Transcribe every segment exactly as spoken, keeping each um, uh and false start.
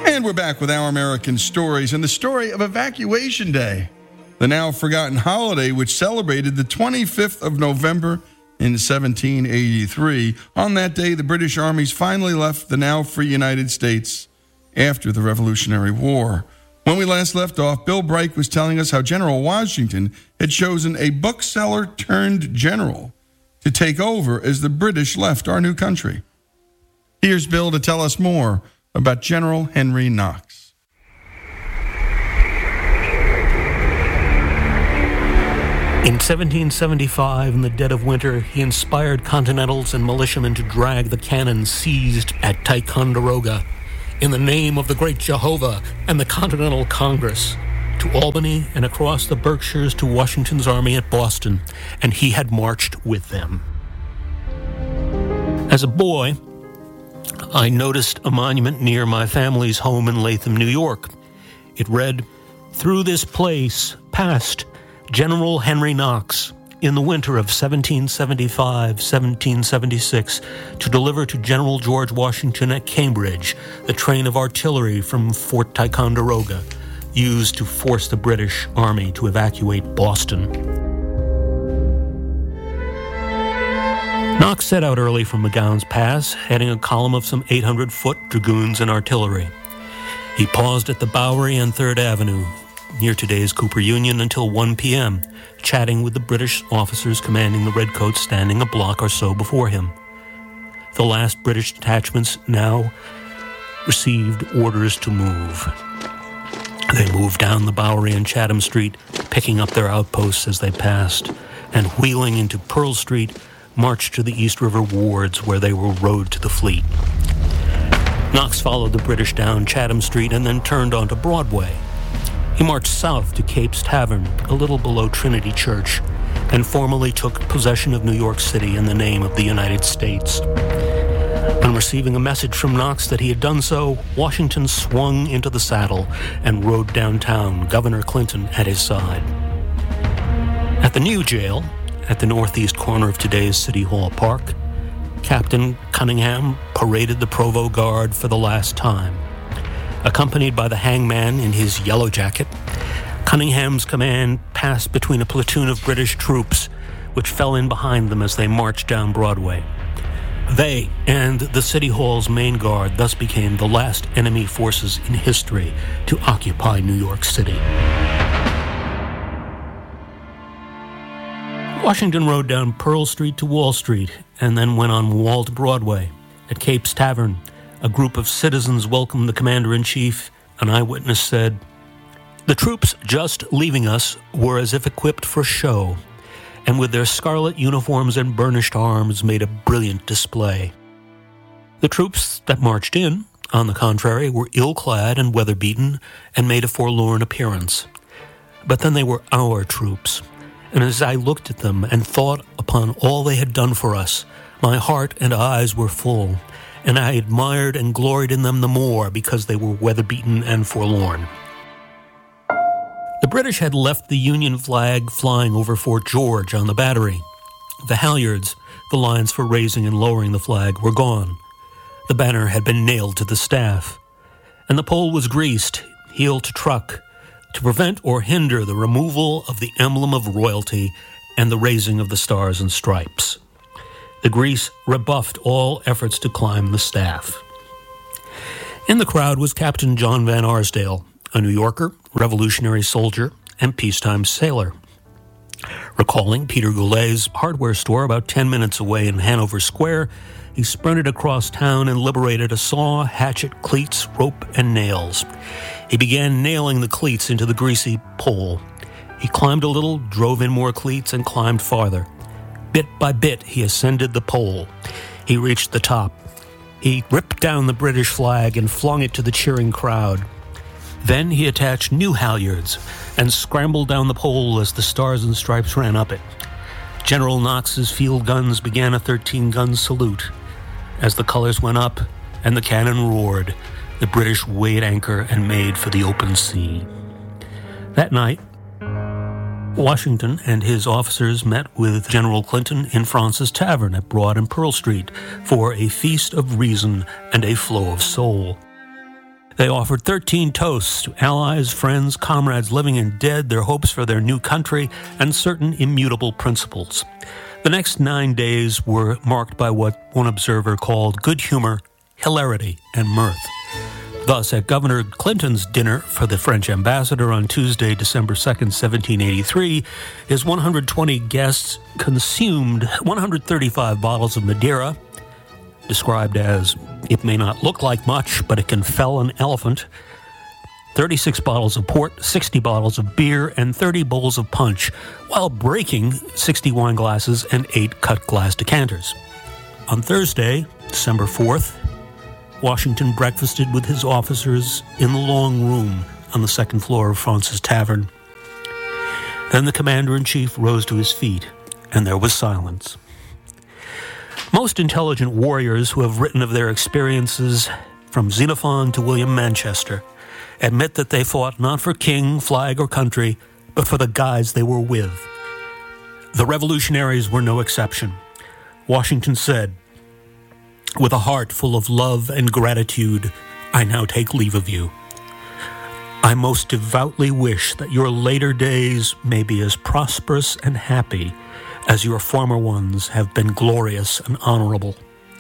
And we're back with Our American Stories and the story of Evacuation Day, the now forgotten holiday which celebrated the twenty-fifth of November in seventeen eighty-three. On that day, the British armies finally left the now free United States after the Revolutionary War. When we last left off, Bill Bright was telling us how General Washington had chosen a bookseller turned general to take over as the British left our new country. Here's Bill to tell us more about General Henry Knox. In seventeen seventy-five, in the dead of winter, he inspired Continentals and militiamen to drag the cannon seized at Ticonderoga in the name of the great Jehovah and the Continental Congress to Albany and across the Berkshires to Washington's army at Boston, and he had marched with them. As a boy, I noticed a monument near my family's home in Latham, New York. It read, "Through this place passed General Henry Knox in the winter of seventeen seventy-five seventeen seventy-six to deliver to General George Washington at Cambridge the train of artillery from Fort Ticonderoga used to force the British Army to evacuate Boston." Knox set out early from McGowan's Pass, heading a column of some eight hundred foot dragoons and artillery. He paused at the Bowery and third Avenue, near today's Cooper Union, until one p.m., chatting with the British officers commanding the Redcoats standing a block or so before him. The last British detachments now received orders to move. They moved down the Bowery and Chatham Street, picking up their outposts as they passed, and wheeling into Pearl Street, marched to the East River wards where they were rowed to the fleet. Knox followed the British down Chatham Street and then turned onto Broadway. He marched south to Cape's Tavern, a little below Trinity Church, and formally took possession of New York City in the name of the United States. On receiving a message from Knox that he had done so, Washington swung into the saddle and rode downtown, Governor Clinton at his side. At the new jail, at the northeast corner of today's City Hall Park, Captain Cunningham paraded the Provost Guard for the last time. Accompanied by the hangman in his yellow jacket, Cunningham's command passed between a platoon of British troops, which fell in behind them as they marched down Broadway. They and the City Hall's main guard thus became the last enemy forces in history to occupy New York City. Washington rode down Pearl Street to Wall Street and then went on Wall to Broadway. At Cape's Tavern, a group of citizens welcomed the commander-in-chief. An eyewitness said, "The troops just leaving us were as if equipped for show, and with their scarlet uniforms and burnished arms made a brilliant display. The troops that marched in, on the contrary, were ill-clad and weather-beaten and made a forlorn appearance. But then they were our troops, and as I looked at them and thought upon all they had done for us, my heart and eyes were full, and I admired and gloried in them the more because they were weather-beaten and forlorn." The British had left the Union flag flying over Fort George on the Battery. The halyards, the lines for raising and lowering the flag, were gone. The banner had been nailed to the staff, and the pole was greased, heel to truck, to prevent or hinder the removal of the emblem of royalty and the raising of the stars and stripes. The grease rebuffed all efforts to climb the staff. In the crowd was Captain John Van Arsdale, a New Yorker, revolutionary soldier, and peacetime sailor. Recalling Peter Goulet's hardware store about ten minutes away in Hanover Square, he sprinted across town and liberated a saw, hatchet, cleats, rope, and nails. He began nailing the cleats into the greasy pole. He climbed a little, drove in more cleats, and climbed farther. Bit by bit, he ascended the pole. He reached the top. He ripped down the British flag and flung it to the cheering crowd. Then he attached new halyards and scrambled down the pole as the stars and stripes ran up it. General Knox's field guns began a thirteen-gun salute. As the colors went up and the cannon roared, the British weighed anchor and made for the open sea. That night, Washington and his officers met with General Clinton in Fraunces Tavern at Broad and Pearl Street for a feast of reason and a flow of soul. They offered thirteen toasts to allies, friends, comrades living and dead, their hopes for their new country, and certain immutable principles. The next nine days were marked by what one observer called good humor, hilarity, and mirth. Thus, at Governor Clinton's dinner for the French ambassador on Tuesday, December second, seventeen eighty-three, his one hundred twenty guests consumed one hundred thirty-five bottles of Madeira, described as, it may not look like much, but it can fell an elephant, thirty-six bottles of port, sixty bottles of beer, and thirty bowls of punch, while breaking sixty wine glasses and eight cut glass decanters. On Thursday, December fourth, Washington breakfasted with his officers in the long room on the second floor of Fraunces Tavern. Then the commander-in-chief rose to his feet, and there was silence. Most intelligent warriors who have written of their experiences, from Xenophon to William Manchester, admit that they fought not for king, flag, or country, but for the guys they were with. The revolutionaries were no exception. Washington said, "With a heart full of love and gratitude, I now take leave of you. I most devoutly wish that your later days may be as prosperous and happy as your former ones have been glorious and honorable."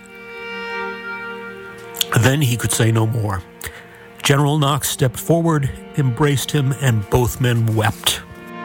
Then he could say no more. General Knox stepped forward, embraced him, and both men wept.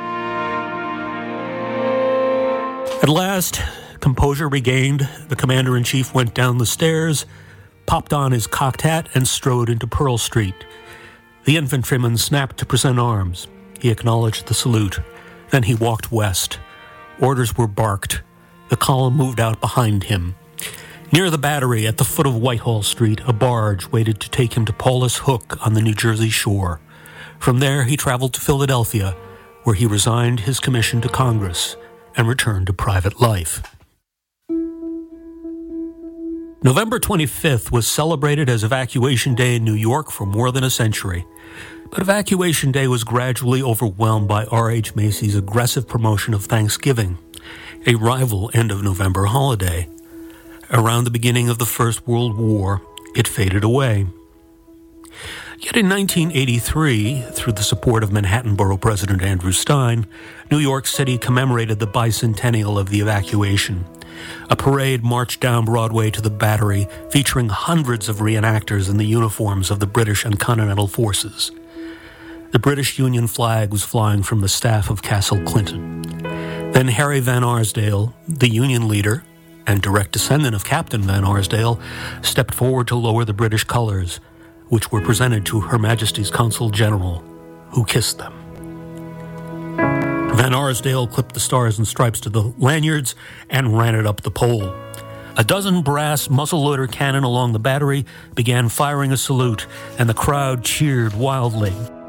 At last, composure regained, the commander-in-chief went down the stairs, popped on his cocked hat, and strode into Pearl Street. The infantryman snapped to present arms. He acknowledged the salute. Then he walked west. Orders were barked. The column moved out behind him. Near the Battery, at the foot of Whitehall Street, a barge waited to take him to Paulus Hook on the New Jersey shore. From there, he traveled to Philadelphia, where he resigned his commission to Congress and returned to private life. November twenty-fifth was celebrated as Evacuation Day in New York for more than a century. But Evacuation Day was gradually overwhelmed by R H Macy's aggressive promotion of Thanksgiving, a rival end-of-November holiday. Around the beginning of the First World War, it faded away. Yet in nineteen eighty-three, through the support of Manhattan Borough President Andrew Stein, New York City commemorated the bicentennial of the evacuation. A parade marched down Broadway to the Battery, featuring hundreds of reenactors in the uniforms of the British and Continental Forces. The British Union flag was flying from the staff of Castle Clinton. Then Harry Van Arsdale, the Union leader and direct descendant of Captain Van Arsdale, stepped forward to lower the British colors, which were presented to Her Majesty's Consul General, who kissed them. Van Arsdale clipped the stars and stripes to the lanyards and ran it up the pole. A dozen brass muzzle-loader cannon along the Battery began firing a salute, and the crowd cheered wildly.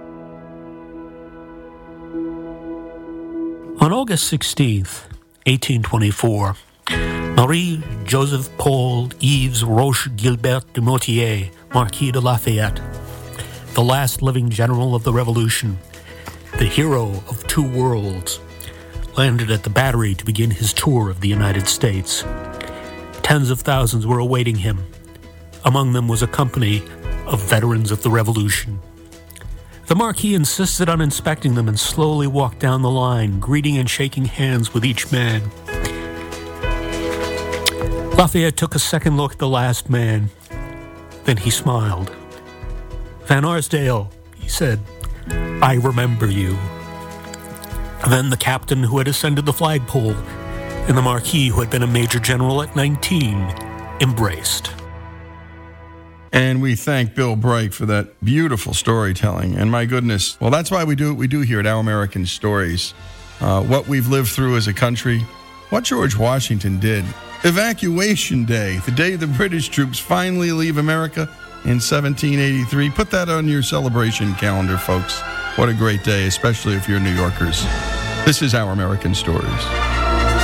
On August sixteenth, eighteen twenty-four, Marie-Joseph Paul Yves Roche Gilbert de Motier, Marquis de Lafayette, the last living general of the Revolution, the hero of two worlds, landed at the Battery to begin his tour of the United States. Tens of thousands were awaiting him. Among them was a company of veterans of the Revolution. The Marquis insisted on inspecting them and slowly walked down the line, greeting and shaking hands with each man. Lafayette took a second look at the last man. Then he smiled. "Van Arsdale," he said, "I remember you." Then the captain who had ascended the flagpole and the Marquis who had been a major general at nineteen embraced. And we thank Bill Bright for that beautiful storytelling. And my goodness, well, that's why we do what we do here at Our American Stories. Uh, what we've lived through as a country, what George Washington did. Evacuation Day, the day the British troops finally leave America in seventeen eighty-three. Put that on your celebration calendar, folks. What a great day, especially if you're New Yorkers. This is Our American Stories.